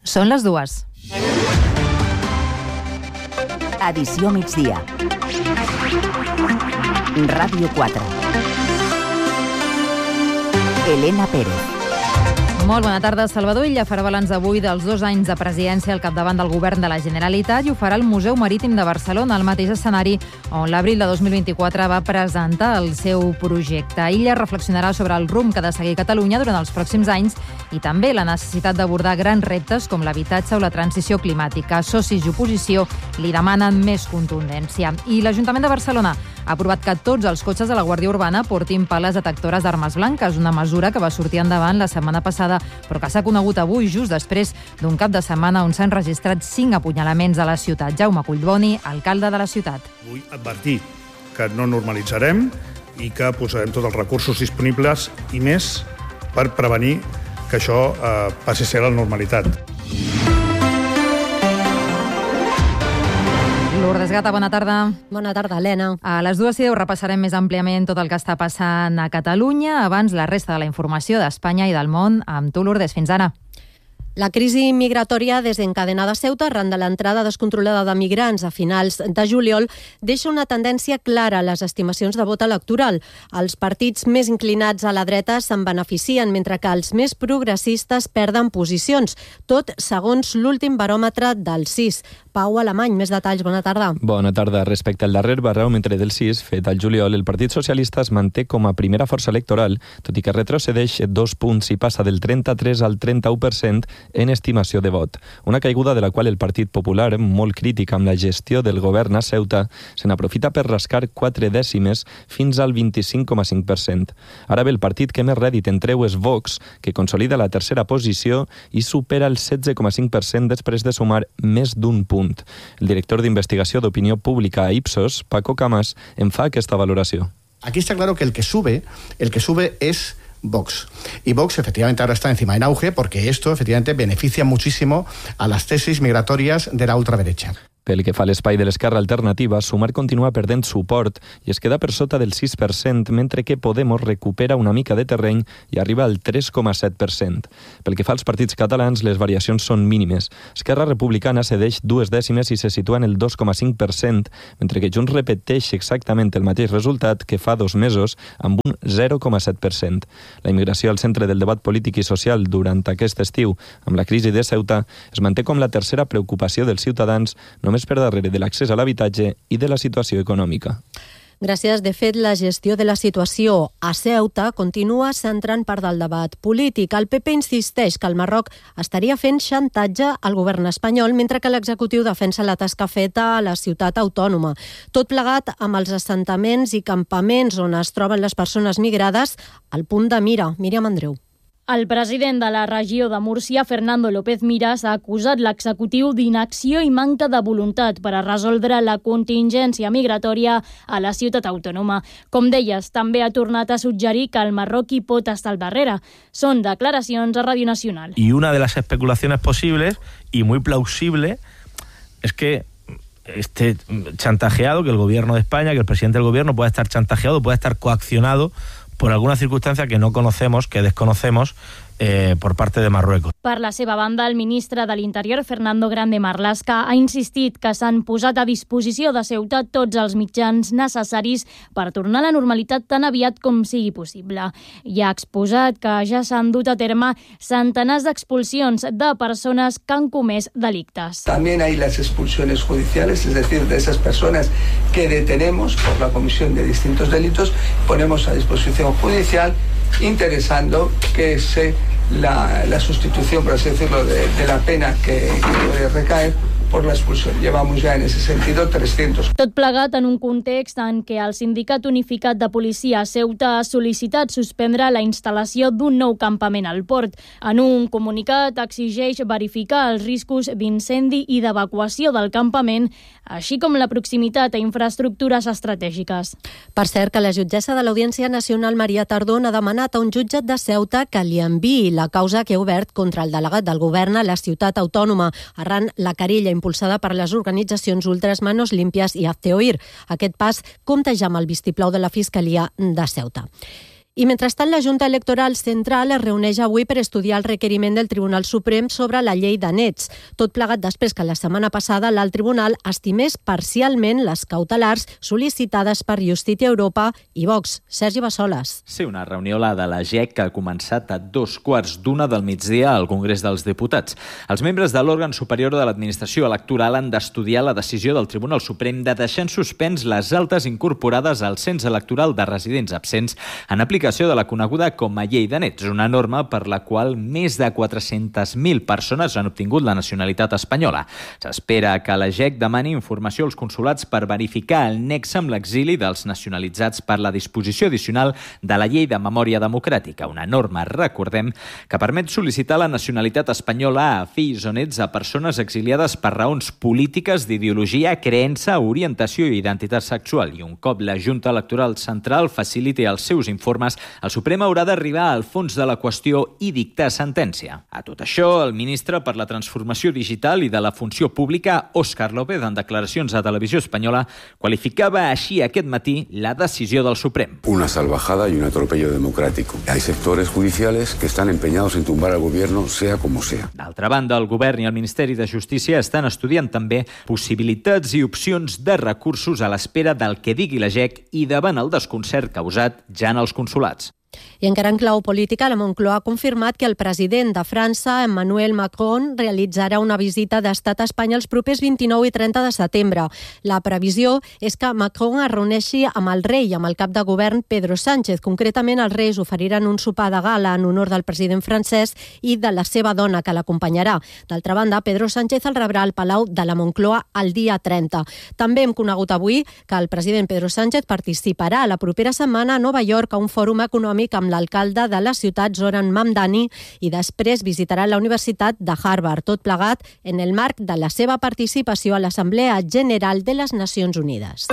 Són les 2. Edició migdia. Ràdio 4. Elena Pérez. Molt bona tarda. Salvador Illa farà balanç avui dels 2 anys de presidència al capdavant del govern de la Generalitat i ho farà al Museu Marítim de Barcelona, al mateix escenari on l'abril de 2024 va presentar el seu projecte. Illa reflexionarà sobre el rumb que ha de seguir Catalunya durant els pròxims anys i també la necessitat d'abordar grans reptes com l'habitatge o la transició climàtica. Socis i oposició li demanen més contundència. I l'Ajuntament de Barcelona ha aprovat que tots els cotxes de la Guàrdia Urbana portin pales detectores d'armes blanques, una mesura que va sortir endavant la setmana passada, però que s'ha conegut avui, just després d'un cap de setmana on s'han registrat 5 apunyalaments a la ciutat. Jaume Collboni, alcalde de la ciutat. Vull advertir que no normalitzarem i que posarem tots els recursos disponibles i més per prevenir que això passi a ser la normalitat. Lourdes Gata, bona tarda. Bona tarda, Helena. A les 2:10 repassarem més àmpliament tot el que està passant a Catalunya. Abans, la resta de la informació d'Espanya i del món amb tu, Lourdes. Fins ara. La crisi migratòria desencadenada a Ceuta arran de l'entrada descontrolada de migrants a finals de juliol deixa una tendència clara a les estimacions de vot electoral. Els partits més inclinats a la dreta se'n beneficien, mentre que els més progressistes perden posicions, tot segons l'últim baròmetre del CIS. Pau Alemany, més detalls, bona tarda. Bona tarda. Respecte al darrer baròmetre del CIS, fet al juliol, el Partit Socialista es manté com a primera força electoral, tot i que retrocedeix 2 punts i passa del 33 al 31% en estimació de vot. Una caiguda de la qual el Partit Popular, molt crític amb la gestió del govern a Ceuta, se n'aprofita per rascar 4 dècimes fins al 25,5%. Ara bé, el partit que més rèdit en treu és Vox, que consolida la tercera posició i supera el 16,5% després de sumar més d'un punt. El director d'investigació d'opinió pública a Ipsos, Paco Camas, en fa aquesta valoració. Aquí está claro que el que sube es Vox. Y Vox efectivamente ahora está encima en auge porque esto efectivamente beneficia muchísimo a las tesis migratorias de la ultraderecha. Pel que fa a l'espai de l'Esquerra Alternativa, Sumar continua perdent suport i es queda per sota del 6%, mentre que Podemos recupera una mica de terreny i arriba al 3,7%. Pel que fa als partits catalans, les variacions són mínimes. Esquerra Republicana cedeix 2 dècimes i se situa en el 2,5%, mentre que Junts repeteix exactament el mateix resultat que fa 2 mesos, amb un 0,7%. La immigració al centre del debat polític i social durant aquest estiu, amb la crisi de Ceuta, es manté com la tercera preocupació dels ciutadans, només per darrere de l'accés a l'habitatge i de la situació econòmica. Gràcies. De fet, la gestió de la situació a Ceuta continua centrant part del debat polític. El PP insisteix que el Marroc estaria fent xantatge al govern espanyol, mentre que l'executiu defensa la tasca feta a la ciutat autònoma. Tot plegat amb els assentaments i campaments on es troben les persones migrades al punt de mira. Míriam Andreu. El president de la regió de Múrcia, Fernando López Miras, ha acusat l'executiu d'inacció i manca de voluntat per a resoldre la contingència migratòria a la ciutat autònoma. Com deies, també ha tornat a suggerir que el Marroc hi pot estar al darrere. Són declaracions a Radio Nacional. Y una de las especulaciones posibles y muy plausible es que esté chantajeado, que el gobierno de España, que el presidente del gobierno pueda estar chantajeado, pueda estar coaccionado por alguna circunstancia que no conocemos, que desconocemos, por parte de Marruecos. Per la seva banda, el ministre de l'Interior, Fernando Grande Marlaska, ha insistit que s'han posat a disposició de Ceuta tots els mitjans necessaris per tornar a la normalitat tan aviat com sigui possible. I ha exposat que ja s'han dut a terme centenars d'expulsions de persones que han comès delictes. También hay las expulsiones judiciales, es decir, de esas personas que detenemos por la comisión de distintos delitos, ponemos a disposición judicial interesando que la sustitución, por así decirlo, de la pena que puede recaer por la expulsión. Llevamos ya en ese sentido 300. Tot plegat en un context en què el Sindicat Unificat de Policia a Ceuta ha sol·licitat suspendre la instal·lació d'un nou campament al port. En un comunicat exigeix verificar els riscos d'incendi i d'evacuació del campament, així com la proximitat a infraestructures estratègiques. Per cert, que la jutgessa de l'Audiència Nacional, Maria Tardón, ha demanat a un jutjat de Ceuta que li enviï la causa que ha obert contra el delegat del govern a la ciutat autònoma, arran la querella impulsada per les organitzacions ultras Manos Limpias i Hazte Oír. Aquest pas compta ja amb el vistiplau de la Fiscalia de Ceuta. I mentrestant, la Junta Electoral Central es reuneix avui per estudiar el requeriment del Tribunal Suprem sobre la llei de nets. Tot plegat després que la setmana passada l'alt tribunal estimés parcialment les cautelars sol·licitades per Justícia Europa i Vox. Sergi Bassoles. Sí, una reunió la de la GEC que ha començat a 2:15 del migdia al Congrés dels Diputats. Els membres de l'òrgan superior de l'administració electoral han d'estudiar la decisió del Tribunal Suprem de deixar en suspens les altes incorporades al cens electoral de residents absents en aplicació de la coneguda com a llei de nets, una norma per la qual més de 400.000 persones han obtingut la nacionalitat espanyola. S'espera que la GEC demani informació als consulats per verificar el nexe amb l'exili dels nacionalitzats per la disposició addicional de la Llei de Memòria Democràtica, una norma, recordem, que permet sol·licitar la nacionalitat espanyola a fills o nets a persones exiliades per raons polítiques, d'ideologia, creença, orientació i identitat sexual. I un cop la Junta Electoral Central faciliti els seus informes, el Suprem haurà d'arribar al fons de la qüestió i dictar sentència. A tot això, el ministre per la Transformació Digital i de la Funció Pública, Óscar López, en declaracions a Televisió Espanyola, qualificava així aquest matí la decisió del Suprem. Una salvajada y un atropello democrático. Hay sectores judiciales que están empeñados en tumbar al gobierno, sea como sea. D'altra banda, el Govern i el Ministeri de Justícia estan estudiant també possibilitats i opcions de recursos a l'espera del que digui la GEC i davant el desconcert causat ja en els consulats. I encara en clau política, la Moncloa ha confirmat que el president de França, Emmanuel Macron, realitzarà una visita d'estat a Espanya els propers 29 i 30 de setembre. La previsió és que Macron es reuneixi amb el rei i amb el cap de govern Pedro Sánchez. Concretament, els reis oferiran un sopar de gala en honor del president francès i de la seva dona, que l'acompanyarà. D'altra banda, Pedro Sánchez el rebrà al Palau de la Moncloa el dia 30. També hem conegut avui que el president Pedro Sánchez participarà la propera setmana a Nova York a un fòrum econòmic amb l'alcalde de la ciutat, Zoran Mamdani, i després visitarà la Universitat de Harvard, tot plegat en el marc de la seva participació a l'Assemblea General de les Nacions Unides.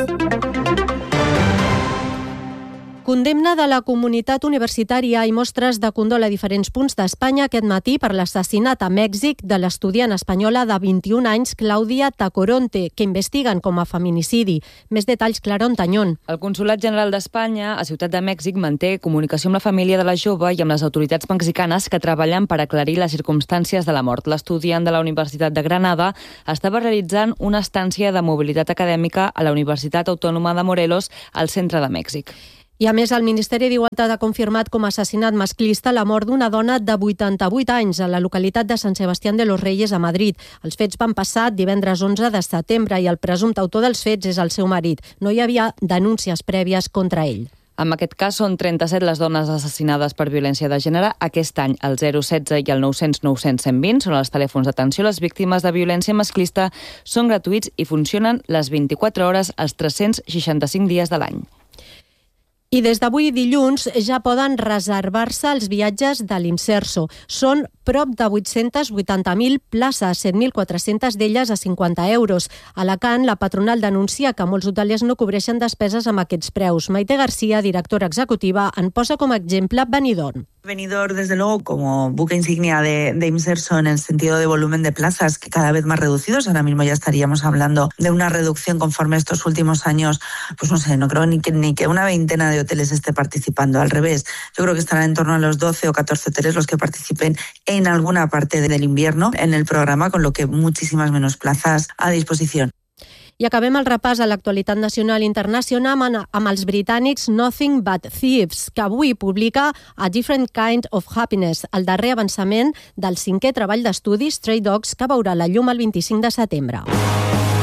Condemna de la comunitat universitària i mostres de condol a diferents punts d'Espanya aquest matí per l'assassinat a Mèxic de l'estudiant espanyola de 21 anys, Clàudia Tacoronte, que investiguen com a feminicidi. Més detalls, Clara Ontañón. El Consolat General d'Espanya a Ciutat de Mèxic manté comunicació amb la família de la jove i amb les autoritats mexicanes que treballen per aclarir les circumstàncies de la mort. L'estudiant de la Universitat de Granada estava realitzant una estància de mobilitat acadèmica a la Universitat Autònoma de Morelos, al centre de Mèxic. I a més, el Ministeri d'Igualtat ha confirmat com a assassinat masclista la mort d'una dona de 88 anys a la localitat de Sant Sebastián de los Reyes a Madrid. Els fets van passar divendres 11 de setembre i el presumpte autor dels fets és el seu marit. No hi havia denúncies prèvies contra ell. En aquest cas, són 37 les dones assassinades per violència de gènere. Aquest any, el 016 i el 900-900-120 són els telèfons d'atenció a les víctimes de violència masclista, són gratuïts i funcionen les 24 hores els 365 dies de l'any. I des d'avui dilluns ja poden reservar-se els viatges de l'Imserso. Són prop de 880.000 places, 7.400 d'elles a 50 euros. A Alacant, la patronal denuncia que molts hoteliers no cobreixen despeses amb aquests preus. Maite García, directora executiva, en posa com a exemple Benidorm. Benidorm, desde luego, como buque insignia de Imserso en el sentido de volumen de plazas que cada vez más reducidos. Ahora mismo ya estaríamos hablando de una reducción conforme a estos últimos años, pues no sé, no creo ni que una veintena de hoteles esté participando. Al revés, yo creo que estarán en torno a los 12 o 14 hoteles los que participen en alguna parte del invierno en el programa, con lo que muchísimas menos plazas a disposición. I acabem el repàs a l'actualitat nacional i internacional amb els britànics Nothing But Thieves, que avui publica A Different Kind of Happiness, el darrer avançament del 5è treball d'estudi Stray Dogs, que veurà la llum el 25 de setembre.